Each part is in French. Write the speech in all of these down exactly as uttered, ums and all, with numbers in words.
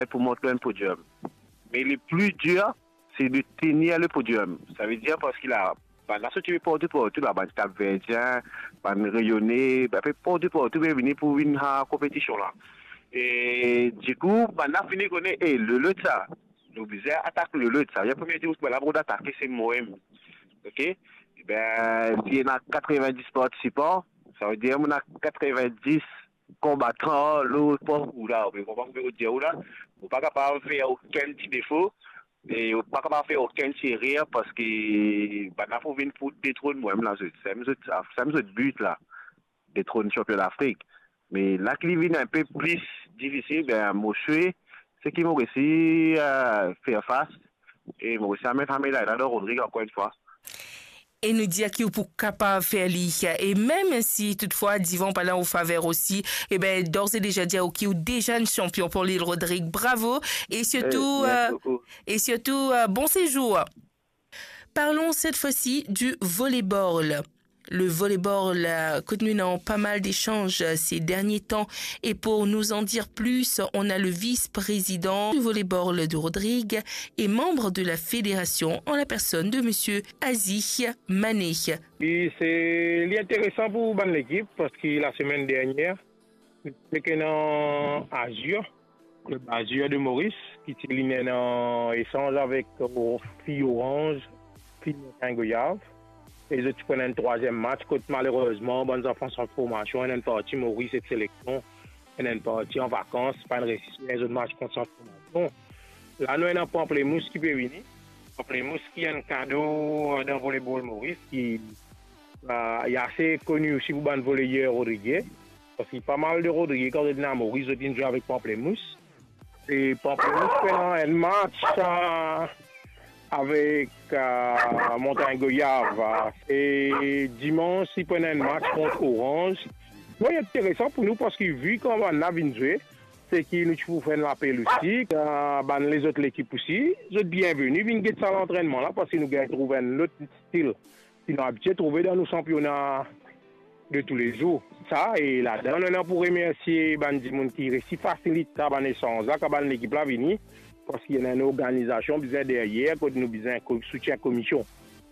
pour monter un podium. Mais le plus dur, c'est de tenir le podium. Ça veut dire parce qu'il a la société porte partout, la bande Cap-Verdien, bande rayonnée, porte partout, mais venir pour une compétition là. Et du coup, on a fini qu'on est le lot ça. Nous visons attaquer le lot ça. Le premier jour, la pour d'attaquer c'est moi-même. Ok? Et ben, s'il y a quatre-vingt-dix participants, ça veut dire qu'on a quatre-vingt-dix combattants, l'autre pas ou là, on ne peut pas dire où là, on ne peut pas capable de faire aucun petit défaut. Et on ne peut pas capable de faire aucun petit rire parce que bah, il faut venir pour détrôner moi-même là. C'est un but là, détrôner champion d'Afrique. Mais là qui vient un peu plus difficile, ben, moi je suis, c'est qu'ils m'ont réussi à faire face et m'ont réussi à mettre un médaille là dans Rodrigue encore une fois. Et nous dire qu'il pour capable faire li et même si toutefois Divan pas là au faveur aussi et ben d'ores et déjà dire qu'il est déjà un champion pour l'île Rodrigue, bravo et surtout euh, et surtout euh, bon séjour. Parlons cette fois-ci du volleyball. Le volleyball a contenu dans pas mal d'échanges ces derniers temps et pour nous en dire plus, on a le vice-président du volleyball de Rodrigue et membre de la fédération en la personne de monsieur Aziz Mané. Et c'est intéressant pour l'équipe parce que la semaine dernière, c'était dans Azure, le Azure de Maurice, qui était en échange avec Fille Orange, Fille Goyave. Et ils ont pris un troisième match, malheureusement, bonnes enfants sont en formation, il y a une partie Maurice et de sélection, il y a une partie en vacances, pas une réussite, les autres matchs sont en formation. Là, nous avons un Pamplemousse qui peut venir. Pamplemousse qui est un cadeau dans le volleyball Maurice, qui euh, est assez connu aussi pour le volleyeur Rodriguez. Parce qu'il y a pas mal de Rodriguez quand ils sont à Maurice, ils jouent avec Pamplemousse. Et Pamplemousse fait un match. Euh, avec euh, Montagne Goyave. Et dimanche, ils prennent un match contre Orange. C'est intéressant pour nous parce que vu comment on a joué, c'est qu'ils nous font faire l'appel aussi. Euh, ben, les autres équipes aussi, vous êtes bienvenus. Venez guetter ça l'entraînement là parce que nous avons trouvé un autre style qu'ils ont habitué à trouver dans nos championnats de tous les jours. Ça, et là-dedans, on a pour remercier Bandimoun qui réussit facilite ça, ben, échange là, quand l'équipe là venir. Parce qu'il y a une organisation bizarre derrière, quand nous avons un soutien à la commission.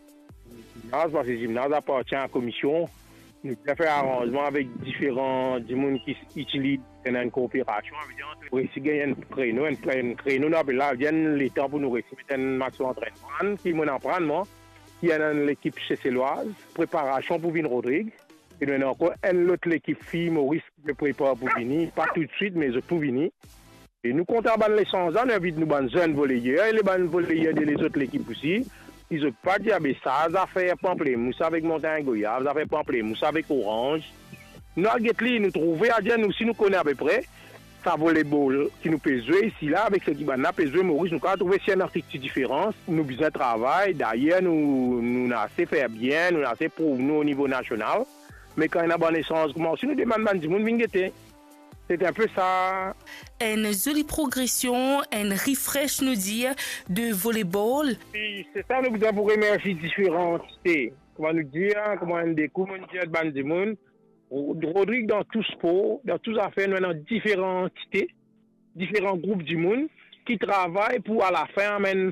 Parce que le gymnase appartient à la commission. Nous avons fait un arrangement avec différents gens qui utilisent une coopération. Pour essayer de gagner un créneau, un créneau, là, il y a l'État pour nous recevoir un match d'entraînement qui m'en apprend. Il y a l'équipe chesseloise, préparation pour venir Rodrigue. Et nous avons encore une autre équipe fille, Maurice, qui prépare pour venir. Pas tout de suite, mais pour venir. Et nous comptons dans les cent ans, nous invitons nos jeunes volleyeurs et les bonnes volleyeurs de les autres équipes aussi. Ils n'ont pas dit, ah ben ça, ça fait Pamplemousse avec Montagne Goyave, ça fait Pamplemousse avec Orange. Nous, à Guetli, nous trouvons, à dire, nous aussi, nous connaissons à peu près, ça volleyball qui nous peut jouer ici, là, avec ce qui va nous peut jouer Maurice, nous avons trouvé si un article de différence, nous besoin de travail, d'ailleurs, nous, nous avons assez fait bien, nous avons assez prouvé nous au niveau national. Mais quand il y a une bonne échange, comment aussi nous demandons du monde, venez. C'est un peu ça. Une jolie progression, un refresh, nous dire, de volleyball. C'est ça, nous avons remercier différentes entités. Comment nous dire, comment nous découvre, nous dire, Bandimoun. Rodrigue, dans tout sport, dans toutes affaires, nous avons différentes entités, différents groupes du monde qui travaillent pour à la fin amener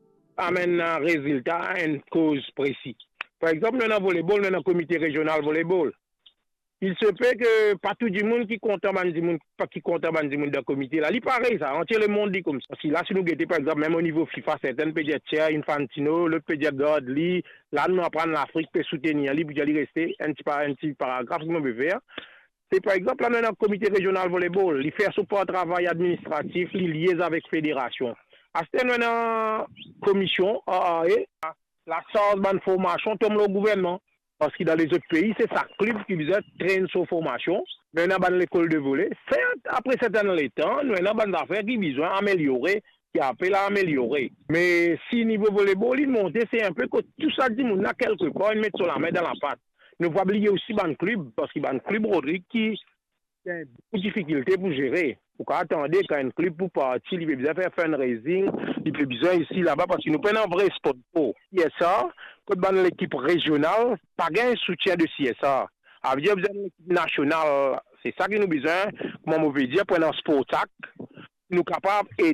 un résultat, une cause précise. Par exemple, nous avons volleyball, nous avons un comité régional volleyball. Il se peut que pas tout le monde qui compte qui compte dans le comité là, il pareil ça, entier le monde dit comme ça. Si là si nous guettons par exemple même au niveau FIFA, certaines peut dire Tier, Infantino, l'autre peut dire Godly, là nous apprendre l'Afrique peut soutenir lui pour y rester un petit un petit paragraphe qui peut faire. C'est par exemple là dans le comité régional volleyball, il fait support travail administratif, il liaise avec fédération. À ce moment commission A A E, la charge de formation tombe le gouvernement. Parce que dans les autres pays, c'est ça, club qui vient traîner sur formation. Nous avons l'école de volley. Après certains temps, nous avons des affaires qui besoin d'améliorer, qui appellent à améliorer. Mais si niveau volleyball, il monte, c'est un peu que tout ça dit, on a quelque part, ils mettent sur la main dans la patte. Nous ne pouvons pas oublier aussi le club, parce qu'il y a un club Rodrigue qui a beaucoup de difficultés pour gérer. Pour attendre quand un club pour partir, il peut besoin faire fundraising, il peut besoin ici, là-bas, parce que nous prenons un vrai sport. C S A, quand dans l'équipe régionale, pas un soutien de C S A. Ça veut dire que l'équipe nationale, c'est ça que nous besoin, comment on veut dire, pour un sport tac. nous capables